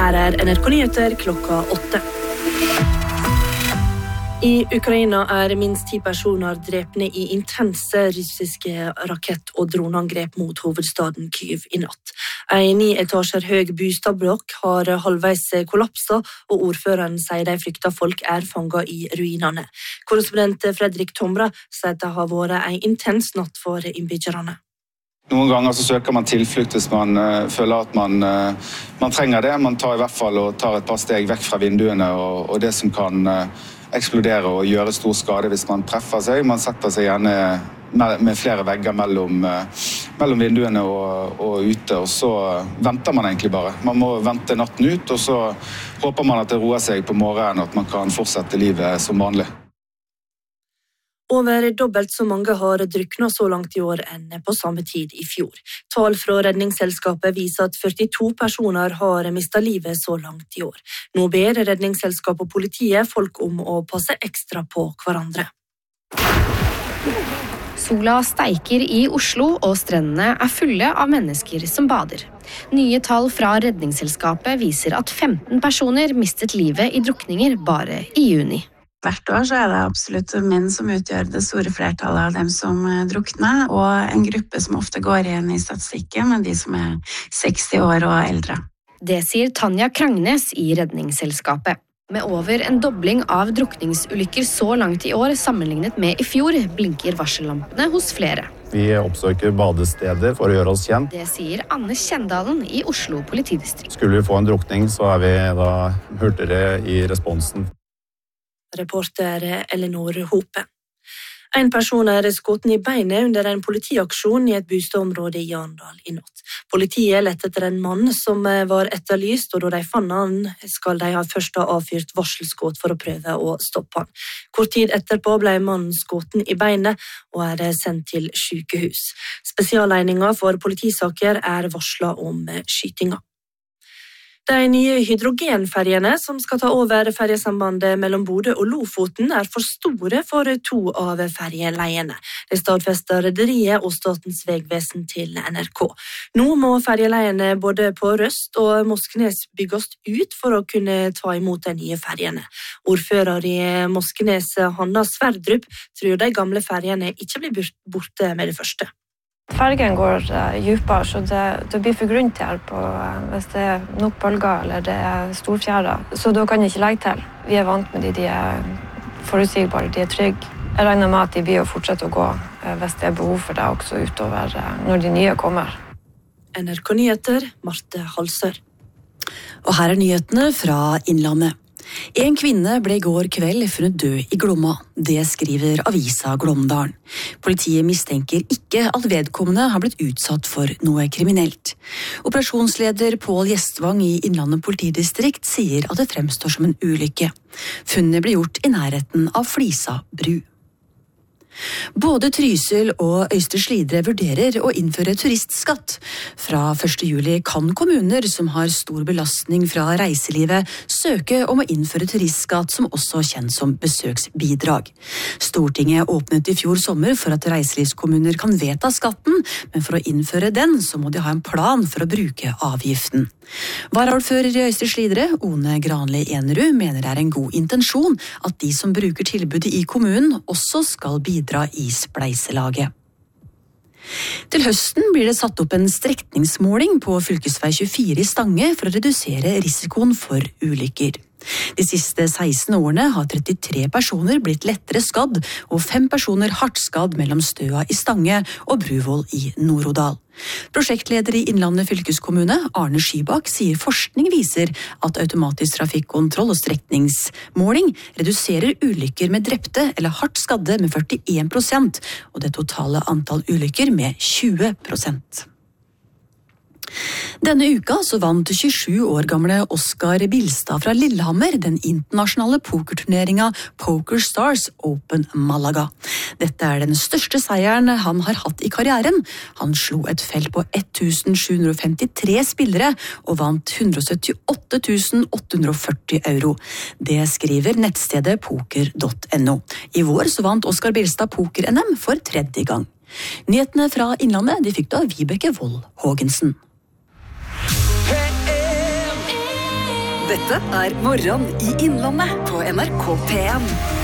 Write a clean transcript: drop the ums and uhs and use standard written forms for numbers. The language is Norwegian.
Her NRK Nyheter klokka 8. I Ukraina minst 10 personer drepne i intense russiske rakett- og droneangrep mot hovedstaden Kyiv i natt. En 9 etasjer høy bostadblokk har halvveis kollapset, og ordføreren sier de frykter folk fanget i ruinene. Korrespondent Fredrik Tomra sier at det har vært en intens natt for innbyggerne. Noen ganger så søker man tilflukt hvis man føler at man trenger det. Man tar i hvert fall og tar et par steg vekk fra vinduene og det som kan eksplodere og gjøre stor skade hvis man treffer seg. Man setter seg gjerne med flere vegger mellom vinduene og ute, og så venter man egentlig bare. Man må vente natten ut, og så håper man at det roer seg på morgenen, at man kan fortsette livet som vanlig. Over dobbelt så mange har druknet så langt i år enn på samme tid i fjor. Tall fra redningsselskapet viser at 42 personer har mistet livet så langt i år. Nå ber redningsselskapet og politiet folk om å passe ekstra på hverandre. Sola steiker i Oslo, og strendene fulle av mennesker som bader. Nye tall fra redningsselskapet viser at 15 personer mistet livet i drukninger bare i juni. Hvert år så det absolutt menn som utgjør det store flertallet av dem som drukner, og en gruppe som ofte går igjen i statistikken, men de som 60 år og eldre. Det sier Tanja Krangnes i Redningsselskapet. Med over en dobling av drukningsulykker så langt i år sammenlignet med i fjor, blinker varsellampene hos flere. Vi oppsøker badesteder for å gjøre oss kjent. Det sier Anne Kjendalen i Oslo politidistrikt. Skulle vi få en drukning, så vi da hurtigere i responsen. Reporter Elinor Hope. En person skutt i beinet under en politiaksjon i et bostadområde i Arendal i natt. Politiet lette etter en mann som var etterlyst, og da de fant han, skal de først ha avfyrt varselskudd for å prøve å stoppe han. Kort tid etterpå ble mannen skutt i beinet og sendt til sykehus. Spesiallegningen for politisaker varslet om skytinga. De nye hydrogenferjene som skal ta over ferjesambandet mellom Bodø og Lofoten for store for 2 av ferjeleiene. Det stadfester rederiet og Statens vegvesen til NRK. Nå må ferjeleiene både på Røst og Moskenes bygges ut for å kunne ta imot de nye ferjene. Ordfører i Moskenes, Hanna Sverdrup, tror de gamle ferjene ikke blir borte med det første. Fergen går dypere, så det blir for grunt her hvis det nok bølger eller det storfjærer. Så da kan jeg ikke legge til. Vi vant med de forutsigbare, de trygge. Jeg regner med at de blir å fortsette å gå hvis det behov for det også utover når de nye kommer. NRK Nyheter, Marte Halsør. Og her nyhetene fra Innlandet. En kvinne ble i går kveld funnet død i Glomma. Det skriver avisa Glåmdalen. Politiet mistenker ikke at vedkommende har blitt utsatt for noe kriminelt. Operasjonsleder Pål Gjestvang i Innlandet politidistrikt sier at det fremstår som en ulykke. Funnet ble gjort i nærheten av Flisa bru. Både Trysil og Øystre Slidre vurderer å innføre turistskatt. Fra 1. juli kan kommuner som har stor belastning fra reiselivet søke om å innføre turistskatt, som også kjent som besøksbidrag. Stortinget åpnet i fjor sommer for at reiselivskommuner kan vedta skatten, men for å innføre den så må de ha en plan for å bruke avgiften. Varaordfører i Øystre Slidre, One Granli Enerud, mener det en god intensjon at de som bruker tilbudet i kommunen også skal bidra i spleiselaget. Til høsten blir det satt opp en strekningsmåling på fylkesvei 24 i Stange for å redusere risikoen for ulykker. De siste 16 årene har 33 personer blitt lettere skadd og 5 personer hardt skadd mellom Støa i Stange og Bruvoll i Nord-Odal. Prosjektleder i Innlandet fylkeskommune, Arne Skybakk, sier forskning viser at automatisk trafikkontroll og strekningsmåling reduserer ulykker med drepte eller hardt skadde med 41%, og det totale antall ulykker med 20%. Denne uka så vant 27 år gamle Oskar Bilstad fra Lillehammer den internasjonale pokerturneringa Poker Stars Open Malaga. Dette den største seieren han har hatt i karrieren. Han slo et felt på 1753 spillere og vant 178 840 euro. Det skriver nettstedet poker.no. I vår så vant Oskar Bilstad poker-NM for 3. gang. Nyhetene fra Innlandet de fikk du av Vibeke Wold Haagensen. Dette er Morgen i Innlandet på NRK P1.